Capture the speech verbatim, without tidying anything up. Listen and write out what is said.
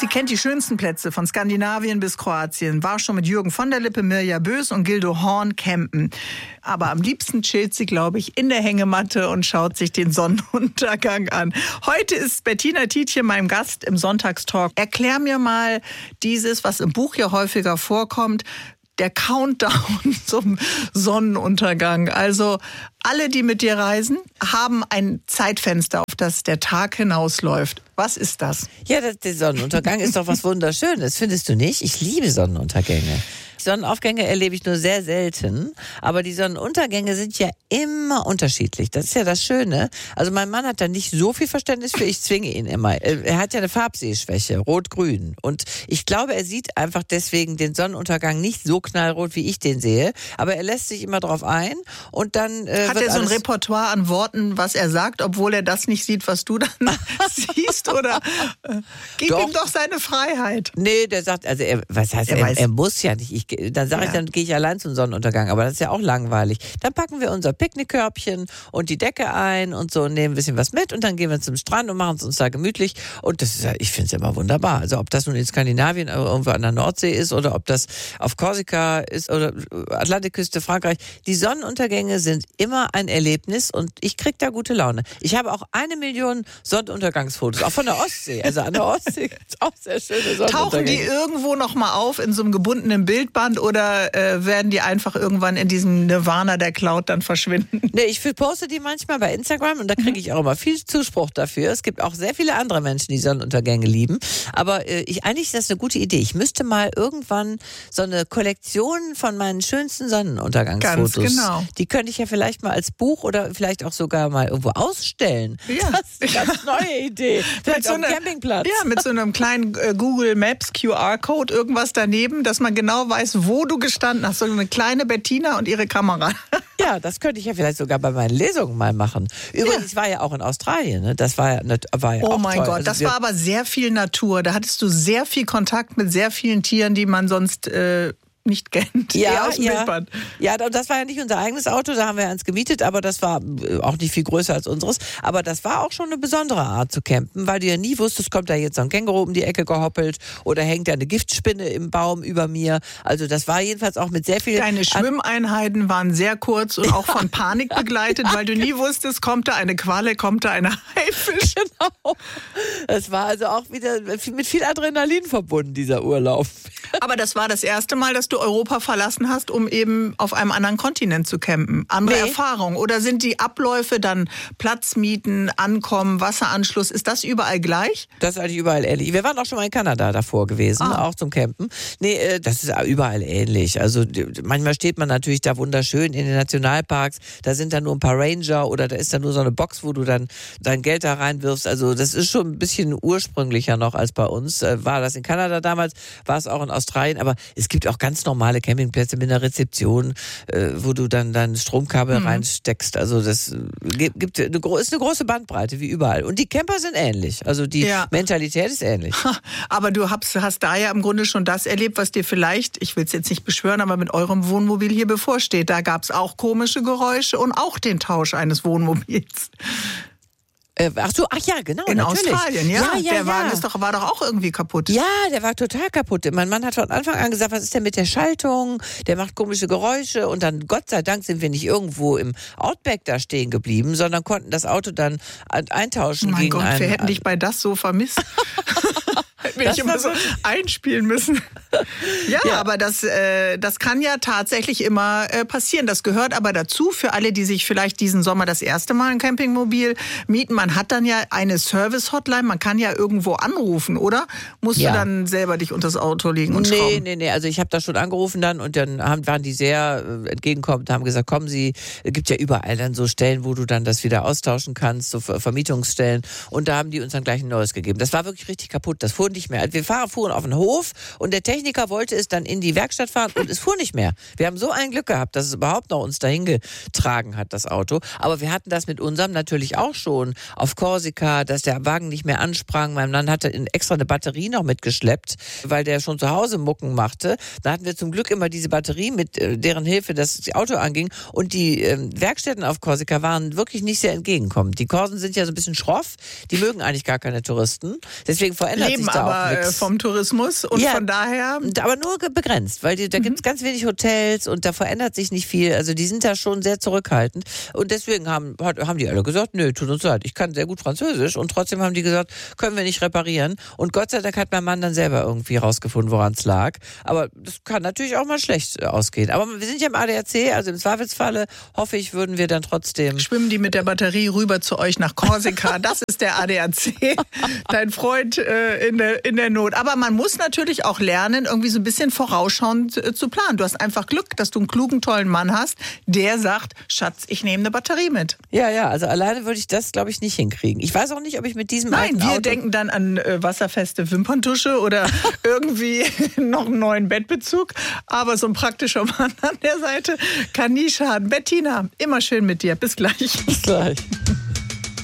kennt die schönsten Plätze von Skandinavien bis Kroatien, war schon mit Jürgen von der Lippe, Mirja Bös und Gildo Horn campen. Aber am liebsten chillt sie, glaube ich, in der Hängematte und schaut sich den Sonnenuntergang an. Heute ist Bettina Tietjen mein Gast im Sonntagstalk. Erklär mir mal dieses, was im Buch ja häufiger vorkommt, der Countdown zum Sonnenuntergang. Also alle, die mit dir reisen, haben ein Zeitfenster, auf das der Tag hinausläuft. Was ist das? Ja, das, der Sonnenuntergang ist doch was Wunderschönes, findest du nicht? Ich liebe Sonnenuntergänge. Sonnenaufgänge erlebe ich nur sehr selten, aber die Sonnenuntergänge sind ja immer unterschiedlich. Das ist ja das Schöne. Also mein Mann hat da nicht so viel Verständnis für, ich zwinge ihn immer. Er hat ja eine Farbsehschwäche, rot-grün. Und ich glaube, er sieht einfach deswegen den Sonnenuntergang nicht so knallrot, wie ich den sehe. Aber er lässt sich immer drauf ein und dann äh, Hat er so ein Repertoire an Worten, was er sagt, obwohl er das nicht sieht, was du dann siehst? Oder äh, gib doch. ihm doch seine Freiheit. Nee, der sagt, also er, was heißt, er, er, er muss ja nicht. Ich, dann sage ich, Ja. dann gehe ich allein zum Sonnenuntergang. Aber das ist ja auch langweilig. Dann packen wir unser Picknickkörbchen und die Decke ein und so und nehmen ein bisschen was mit und dann gehen wir zum Strand und machen es uns da gemütlich. Und das ist ja, ich finde es immer wunderbar. Also ob das nun in Skandinavien irgendwo an der Nordsee ist oder ob das auf Korsika ist oder Atlantikküste Frankreich. Die Sonnenuntergänge sind immer ein Erlebnis und ich kriege da gute Laune. Ich habe auch eine Million Sonnenuntergangsfotos, auch von der Ostsee. Also an der Ostsee gibt es auch sehr schöne Sonnenuntergänge. Tauchen die irgendwo noch mal auf in so einem gebundenen Bildband oder äh, werden die einfach irgendwann in diesem Nirvana der Cloud dann verschwinden? Nee, ich poste die manchmal bei Instagram und da kriege ich auch immer viel Zuspruch dafür. Es gibt auch sehr viele andere Menschen, die Sonnenuntergänge lieben. Aber äh, ich, eigentlich ist das eine gute Idee. Ich müsste mal irgendwann so eine Kollektion von meinen schönsten Sonnenuntergangsfotos. Ganz genau. Die könnte ich ja vielleicht mal als Buch oder vielleicht auch sogar mal irgendwo ausstellen. Ja. Das ist eine ganz neue Idee. Vielleicht so auf dem eine, Campingplatz. Ja, mit so einem kleinen äh, Google Maps Q R-Code, irgendwas daneben, dass man genau weiß, wo du gestanden hast. So eine kleine Bettina und ihre Kamera. Ja, das könnte ich ja vielleicht sogar bei meinen Lesungen mal machen. Übrigens, ich war ja auch in Australien. Ne? Das war ja, war ja Oh auch mein toll. Gott, Also das wir- war aber sehr viel Natur. Da hattest du sehr viel Kontakt mit sehr vielen Tieren, die man sonst äh, nicht kennt. Eher Ja, aus dem ja. Bildband. Ja, das war ja nicht unser eigenes Auto, da haben wir eins gemietet, aber das war auch nicht viel größer als unseres. Aber das war auch schon eine besondere Art zu campen, weil du ja nie wusstest, kommt da jetzt so ein Känguru um die Ecke gehoppelt oder hängt da eine Giftspinne im Baum über mir. Also das war jedenfalls auch mit sehr viel... Deine Schwimmeinheiten waren sehr kurz und auch von Panik begleitet, weil du nie wusstest, kommt da eine Qualle, kommt da eine Haifisch. Genau. Es war also auch wieder mit viel Adrenalin verbunden, dieser Urlaub. Aber das war das erste Mal, dass du Europa verlassen hast, um eben auf einem anderen Kontinent zu campen. Andere Nee. Erfahrung. Oder sind die Abläufe dann Platz mieten, Ankommen, Wasseranschluss, ist das überall gleich? Das ist eigentlich überall ähnlich. Wir waren auch schon mal in Kanada davor gewesen, Ah. auch zum Campen. Nee, äh, das ist überall ähnlich. Also die- manchmal steht man natürlich da wunderschön in den Nationalparks, da sind dann nur ein paar Ranger oder da ist dann nur so eine Box, wo du dann dein Geld da reinwirfst. Also das ist schon ein bisschen ursprünglicher noch als bei uns. Äh, War das in Kanada damals, war es auch in Australien, aber es gibt auch ganz normale Campingplätze mit einer Rezeption, äh, wo du dann dein Stromkabel Mhm. reinsteckst. Also das äh, gibt eine, gro- ist eine große Bandbreite wie überall. Und die Camper sind ähnlich. Also die Ja. Mentalität ist ähnlich. Aber du hast, hast da ja im Grunde schon das erlebt, was dir vielleicht, ich will es jetzt nicht beschwören, aber mit eurem Wohnmobil hier bevorsteht. Da gab es auch komische Geräusche und auch den Tausch eines Wohnmobils. Äh, ach so, ach ja, genau, In natürlich. Australien, ja. ja, ja der ja. Wagen ist doch, war doch auch irgendwie kaputt. Ja, der war total kaputt. Mein Mann hat von Anfang an gesagt, was ist denn mit der Schaltung? Der macht komische Geräusche. Und dann, Gott sei Dank, sind wir nicht irgendwo im Outback da stehen geblieben, sondern konnten das Auto dann eintauschen Mein gegen Gott, einen... wir hätten dich bei das so vermisst. Hätten wir Das dich immer war so wirklich- einspielen müssen. Ja, Ja. aber das, äh, das kann ja tatsächlich immer äh, passieren. Das gehört aber dazu für alle, die sich vielleicht diesen Sommer das erste Mal ein Campingmobil mieten. Man hat dann ja eine Service-Hotline, man kann ja irgendwo anrufen, oder? Musst Ja. du dann selber dich unter das Auto legen und Nee, schrauben? nee, nee. Also ich habe da schon angerufen dann und dann haben, waren die sehr äh, entgegenkommend, haben gesagt, kommen Sie, es gibt ja überall dann so Stellen, wo du dann das wieder austauschen kannst, so Ver- Vermietungsstellen. Und da haben die uns dann gleich ein neues gegeben. Das war wirklich richtig kaputt, das fuhr nicht mehr. Wir fahren, fuhren auf den Hof und der Techniker wollte es dann in die Werkstatt fahren und es fuhr nicht mehr. Wir haben so ein Glück gehabt, dass es überhaupt noch uns dahin getragen hat, das Auto. Aber wir hatten das mit unserem natürlich auch schon auf Korsika, dass der Wagen nicht mehr ansprang. Mein Mann hatte extra eine Batterie noch mitgeschleppt, weil der schon zu Hause Mucken machte. Da hatten wir zum Glück immer diese Batterie, mit äh, deren Hilfe das Auto anging. Und die ähm, Werkstätten auf Korsika waren wirklich nicht sehr entgegenkommend. Die Korsen sind ja so ein bisschen schroff. Die mögen eigentlich gar keine Touristen. Deswegen verändert Leben sich das da aber auch nichts. vom Tourismus und ja, von daher... Aber nur begrenzt, weil die, da mhm. gibt es ganz wenig Hotels und da verändert sich nicht viel. Also die sind da schon sehr zurückhaltend und deswegen haben, haben die alle gesagt, nö, tut uns leid, ich kann sehr gut Französisch und trotzdem haben die gesagt, können wir nicht reparieren. Und Gott sei Dank hat mein Mann dann selber irgendwie rausgefunden, woran es lag. Aber das kann natürlich auch mal schlecht ausgehen. Aber wir sind ja im A D A C, also im Zweifelsfalle hoffe ich, würden wir dann trotzdem... Schwimmen die mit der Batterie rüber zu euch nach Korsika. Das ist der A D A C, dein Freund äh, in, der, in der Not. Aber man muss natürlich auch lernen, irgendwie so ein bisschen vorausschauend äh, zu planen. Du hast einfach Glück, dass du einen klugen, tollen Mann hast, der sagt, Schatz, ich nehme eine Batterie mit. Ja, ja, also alleine würde ich das, glaube ich, nicht hinkriegen. Ich weiß auch nicht, ob ich mit diesem Nein, alten wir Auto... denken dann an äh, wasserfeste Wimperntusche oder irgendwie noch einen neuen Bettbezug. Aber so ein praktischer Mann an der Seite kann nie schaden. Bettina, immer schön mit dir. Bis gleich. Bis gleich.